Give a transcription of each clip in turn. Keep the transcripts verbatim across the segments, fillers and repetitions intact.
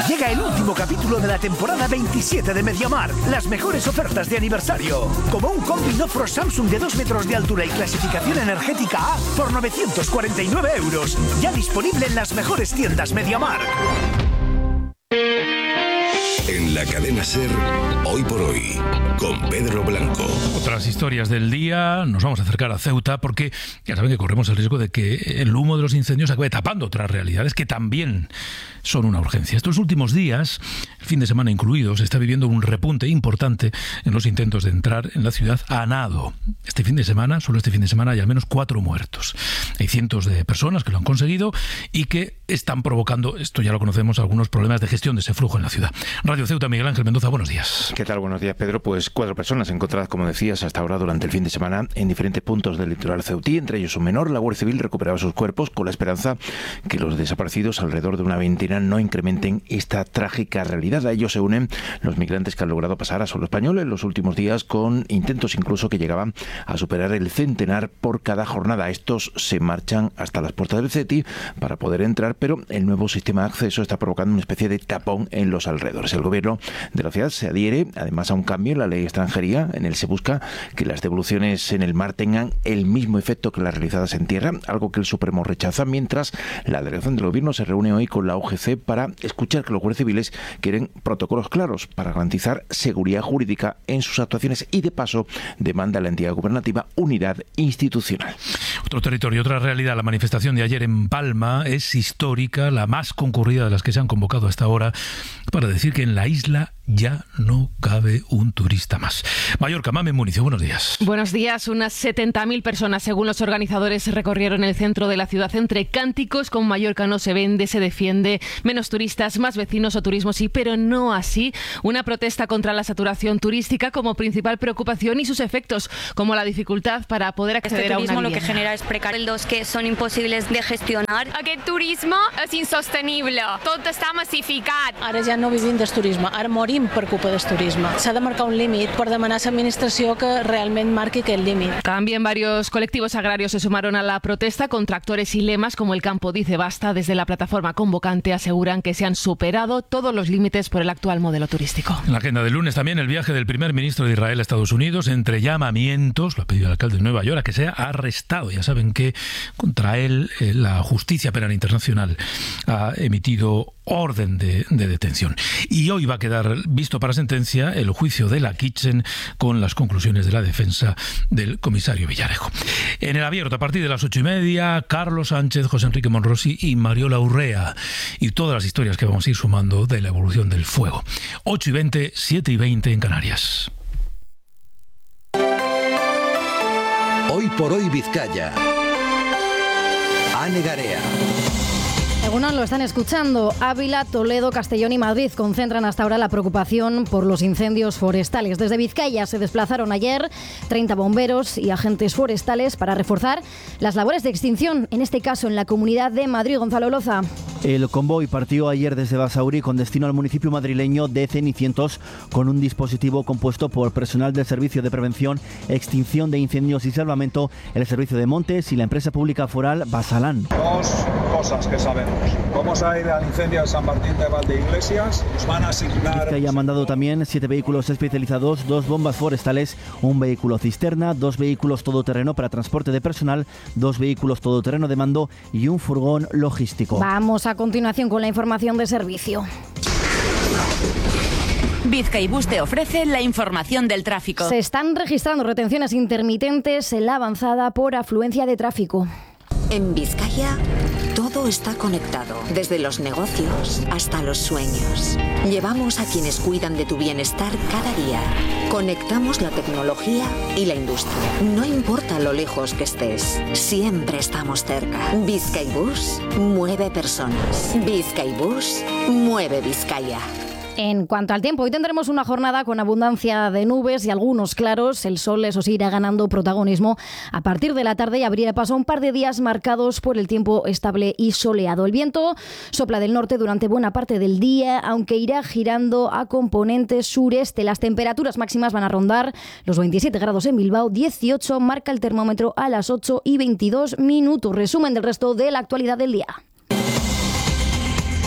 Llega el último capítulo de la temporada veintisiete de MediaMarkt. Las mejores ofertas de aniversario. Como un combi Nofro Samsung de dos metros de altura y clasificación energética A por novecientos cuarenta y nueve euros. Ya disponible en las mejores tiendas MediaMarkt. En la cadena SER, Hoy por Hoy, con Pedro Blanco. Otras historias del día, nos vamos a acercar a Ceuta porque ya saben que corremos el riesgo de que el humo de los incendios acabe tapando otras realidades que también son una urgencia. Estos últimos días, el fin de semana incluido, se está viviendo un repunte importante en los intentos de entrar en la ciudad a nado. Este fin de semana, solo este fin de semana, hay al menos cuatro muertos. Hay cientos de personas que lo han conseguido y que están provocando, esto ya lo conocemos, algunos problemas de gestión de ese flujo en la ciudad. Radio Ceuta, Miguel Ángel Mendoza, buenos días. ¿Qué tal? Buenos días, Pedro. Pues cuatro personas encontradas, como decías, hasta ahora durante el fin de semana en diferentes puntos del litoral ceutí, entre ellos un menor. La Guardia Civil recuperaba sus cuerpos con la esperanza que los desaparecidos, alrededor de una veintena, no incrementen esta trágica realidad. A ellos se unen los migrantes que han logrado pasar a suelo español en los últimos días, con intentos incluso que llegaban a superar el centenar por cada jornada. Estos se marchan hasta las puertas del CETI para poder entrar, pero el nuevo sistema de acceso está provocando una especie de tapón en los alrededores. El gobierno de la ciudad se adhiere además a un cambio en la ley de extranjería. En él se busca que las devoluciones en el mar tengan el mismo efecto que las realizadas en tierra, algo que el Supremo rechaza, mientras la delegación del gobierno se reúne hoy con la O G C para escuchar que los guardias civiles quieren protocolos claros para garantizar seguridad jurídica en sus actuaciones y, de paso, demanda a la entidad gubernativa unidad institucional. Otro territorio, otra realidad. La manifestación de ayer en Palma es histórica, la más concurrida de las que se han convocado hasta ahora, para decir que en la isla ya no cabe un turista más. Mallorca, Mamen Municio, buenos días. Buenos días. Unas setenta mil personas, según los organizadores, recorrieron el centro de la ciudad entre cánticos con Mallorca no se vende, se defiende, menos turistas, más vecinos o turismo sí, pero no así. Una protesta contra la saturación turística como principal preocupación y sus efectos, como la dificultad para poder acceder este a una turismo vivienda. Lo que genera es precarios que son impossibles de gestionar. Aquest turisme és insostenible. Tot està massificat. Ara ja no vivim del turisme, ara morim per culpa del turisme. S'ha de marcar un límit per demanar a l'administració que realment marqui aquest límit. También varios colectivos agrarios se sumaron a la protesta con tractores y lemas como el Campo Dice Basta. Desde la plataforma convocante aseguran que se han superado todos los límites por el actual modelo turístico. En la agenda del lunes también el viaje del primer ministro de Israel a Estados Unidos, entre llamamientos, lo ha pedido el alcalde de Nueva York, a que sea arrestado. Ya saben que contra él eh, la Justicia Penal Internacional ha emitido orden de, de detención. Y hoy va a quedar visto para sentencia el juicio de la Kitchen con las conclusiones de la defensa del comisario Villarejo. En el abierto, a partir de las ocho y media, Carlos Sánchez, José Enrique Monrosi y Mariola Urrea. Y todas las historias que vamos a ir sumando de la evolución del fuego. ocho y veinte, siete y veinte en Canarias. Hoy por Hoy Vizcaya. Ane Garea. Egunon, lo están escuchando. Ávila, Toledo, Castellón y Madrid concentran hasta ahora la preocupación por los incendios forestales. Desde Vizcaya se desplazaron ayer treinta bomberos y agentes forestales para reforzar las labores de extinción, en este caso en la Comunidad de Madrid. Gonzalo Loza. El convoy partió ayer desde Basauri con destino al municipio madrileño de Cenicientos, con un dispositivo compuesto por personal del Servicio de Prevención, Extinción de Incendios y Salvamento, el Servicio de Montes y la empresa pública foral Basalán. Dos cosas que sabemos. Vamos a ir al incendio de San Martín de Valdeiglesias. Nos van a asignar... Vizcaya ha mandado también siete vehículos especializados, dos bombas forestales, un vehículo cisterna, dos vehículos todoterreno para transporte de personal, dos vehículos todoterreno de mando y un furgón logístico. Vamos a continuación con la información de servicio. Vizcaibus te ofrece la información del tráfico. Se están registrando retenciones intermitentes en la avanzada por afluencia de tráfico. En Vizcaya todo está conectado, desde los negocios hasta los sueños. Llevamos a quienes cuidan de tu bienestar cada día. Conectamos la tecnología y la industria. No importa lo lejos que estés, siempre estamos cerca. Vizcaibus mueve personas. Vizcaibus mueve Vizcaya. En cuanto al tiempo, hoy tendremos una jornada con abundancia de nubes y algunos claros. El sol, eso sí, irá ganando protagonismo a partir de la tarde y abrirá paso a un par de días marcados por el tiempo estable y soleado. El viento sopla del norte durante buena parte del día, aunque irá girando a componente sureste. Las temperaturas máximas van a rondar los veintisiete grados en Bilbao, dieciocho marca el termómetro a las ocho y veintidós minutos. Resumen del resto de la actualidad del día.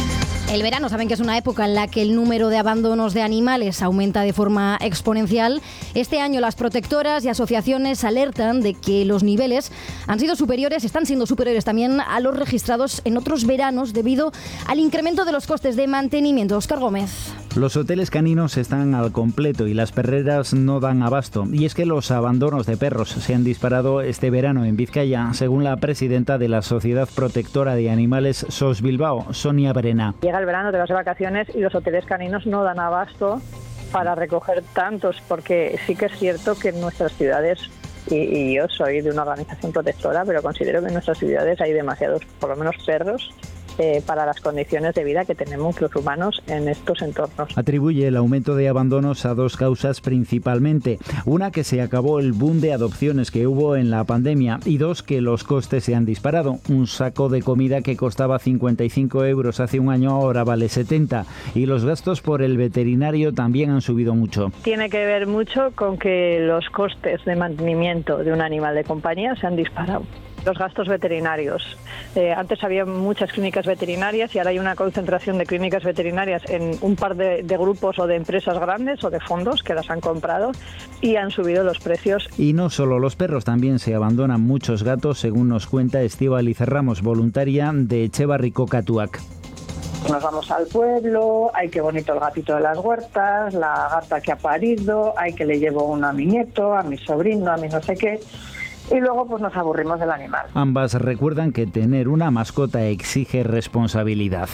El verano, saben que es una época en la que el número de abandonos de animales aumenta de forma exponencial. Este año las protectoras y asociaciones alertan de que los niveles han sido superiores, están siendo superiores también a los registrados en otros veranos debido al incremento de los costes de mantenimiento. Óscar Gómez. Los hoteles caninos están al completo y las perreras no dan abasto. Y es que los abandonos de perros se han disparado este verano en Vizcaya, según la presidenta de la Sociedad Protectora de Animales S O S Bilbao, Sonia Brena. Llega el verano, te vas de vacaciones y los hoteles caninos no dan abasto para recoger tantos, porque sí que es cierto que en nuestras ciudades, y, y yo soy de una organización protectora, pero considero que en nuestras ciudades hay demasiados, por lo menos perros, Eh, para las condiciones de vida que tenemos los humanos en estos entornos. Atribuye el aumento de abandonos a dos causas principalmente. Una, que se acabó el boom de adopciones que hubo en la pandemia, y dos, que los costes se han disparado. Un saco de comida que costaba cincuenta y cinco euros hace un año ahora vale setenta, y los gastos por el veterinario también han subido mucho. Tiene que ver mucho con que los costes de mantenimiento de un animal de compañía se han disparado. Los gastos veterinarios. Eh, antes había muchas clínicas veterinarias y ahora hay una concentración de clínicas veterinarias en un par de, de grupos o de empresas grandes o de fondos que las han comprado y han subido los precios. Y no solo los perros, también se abandonan muchos gatos, según nos cuenta Estíbaliz Ramos, voluntaria de Etxebarriko Katuak. Nos vamos al pueblo, ay, qué bonito el gatito de las huertas, la gata que ha parido, ay, que le llevo uno a mi nieto, a mi sobrino, a mi no sé qué. Y luego pues nos aburrimos del animal. Ambas recuerdan que tener una mascota exige responsabilidad.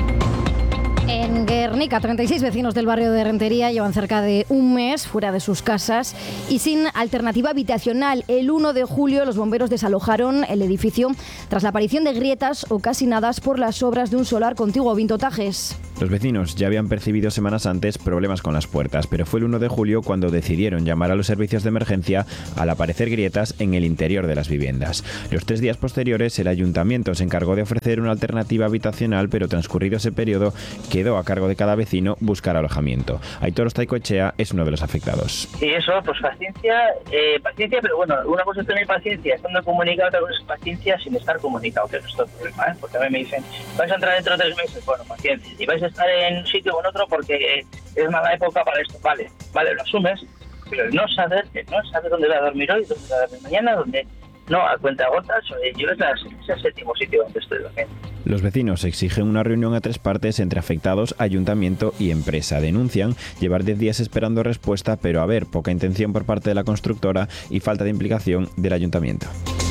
En Guernica, treinta y seis vecinos del barrio de Rentería llevan cerca de un mes fuera de sus casas y sin alternativa habitacional. El uno de julio los bomberos desalojaron el edificio tras la aparición de grietas ocasionadas por las obras de un solar contiguo. Vinto Tajes. Los vecinos ya habían percibido semanas antes problemas con las puertas, pero fue el uno de julio cuando decidieron llamar a los servicios de emergencia al aparecer grietas en el interior de las viviendas. Los tres días posteriores, el ayuntamiento se encargó de ofrecer una alternativa habitacional, pero transcurrido ese periodo, quedó a cargo de cada vecino buscar alojamiento. Aitor Ostaicoechea es uno de los afectados. Y eso, pues paciencia, eh, paciencia, pero bueno, una cosa es tener paciencia estando comunicado, otra cosa es paciencia sin estar comunicado, que eso es todo el problema, ¿eh? Porque a mí me dicen, vais a entrar dentro de tres meses, bueno, paciencia, y vais a estar en un sitio o en otro porque es mala época para esto, vale, vale, lo asumes, pero el no saber, el no saber dónde voy a dormir hoy, dónde voy a dormir mañana, dónde no, a cuenta gotas, yo es, la, es el séptimo sitio donde estoy durmiendo. Los vecinos exigen una reunión a tres partes entre afectados, ayuntamiento y empresa. Denuncian llevar diez días esperando respuesta, pero haber poca intención por parte de la constructora y falta de implicación del ayuntamiento.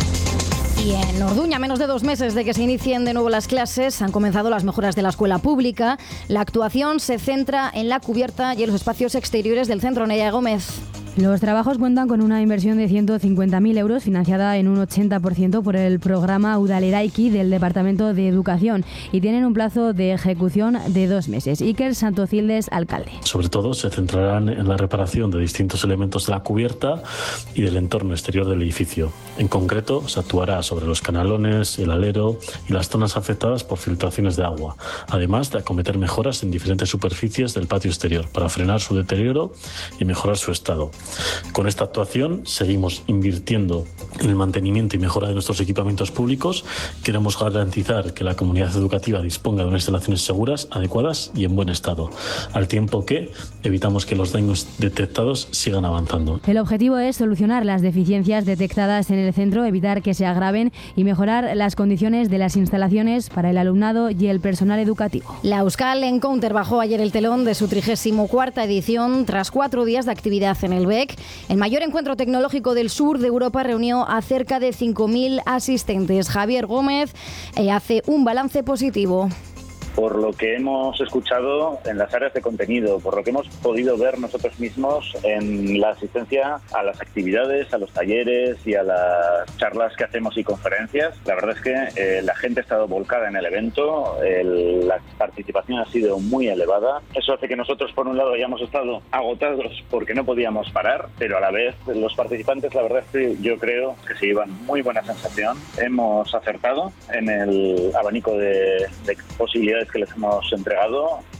Y en Orduña, a menos de dos meses de que se inicien de nuevo las clases, han comenzado las mejoras de la escuela pública. La actuación se centra en la cubierta y en los espacios exteriores del centro. Nerea Gómez. Los trabajos cuentan con una inversión de ciento cincuenta mil euros, financiada en un ochenta por ciento por el programa Udaleraiki del Departamento de Educación, y tienen un plazo de ejecución de dos meses. Iker Santocildes, alcalde. Sobre todo se centrarán en la reparación de distintos elementos de la cubierta y del entorno exterior del edificio. En concreto, se actuará sobre los canalones, el alero y las zonas afectadas por filtraciones de agua, además de acometer mejoras en diferentes superficies del patio exterior para frenar su deterioro y mejorar su estado. Con esta actuación seguimos invirtiendo en el mantenimiento y mejora de nuestros equipamientos públicos. Queremos garantizar que la comunidad educativa disponga de unas instalaciones seguras, adecuadas y en buen estado, al tiempo que evitamos que los daños detectados sigan avanzando. El objetivo es solucionar las deficiencias detectadas en el centro, evitar que se agraven y mejorar las condiciones de las instalaciones para el alumnado y el personal educativo. La Euskal Encounter bajó ayer el telón de su trigésimo cuarta edición tras cuatro días de actividad en el B E C. El mayor encuentro tecnológico del sur de Europa reunió a cerca de cinco mil asistentes. Javier Gómez eh, hace un balance positivo. Por lo que hemos escuchado en las áreas de contenido, por lo que hemos podido ver nosotros mismos en la asistencia a las actividades, a los talleres y a las charlas que hacemos y conferencias, la verdad es que eh, la gente ha estado volcada en el evento, el, la participación ha sido muy elevada. Eso hace que nosotros, por un lado, hayamos estado agotados porque no podíamos parar, pero a la vez los participantes, la verdad es que yo creo que se llevan muy buena sensación. Hemos acertado en el abanico de, de posibilidades que les hemos entregado